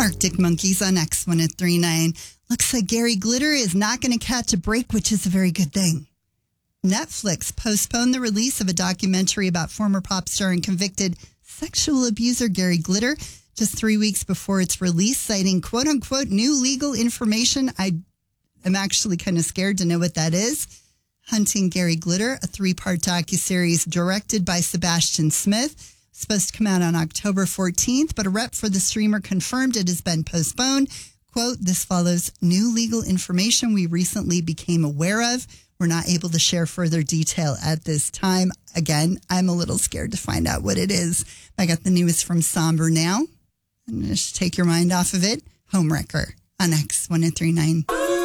Arctic Monkeys on X1039. Looks like Gary Glitter is not going to catch a break, which is a very good thing. Netflix postponed the release of a documentary about former pop star and convicted sexual abuser Gary Glitter just 3 weeks before its release, citing quote unquote new legal information. I am actually kind of scared to know what that is. Hunting Gary Glitter, a 3-part docuseries directed by Sebastian Smith, supposed to come out on October 14th, but a rep for the streamer confirmed it has been postponed. Quote, this follows new legal information we recently became aware of. We're not able to share further detail at this time. Again, I'm a little scared to find out what it is. I got the newest from Somber now. And just take your mind off of it. Homewrecker on X1039.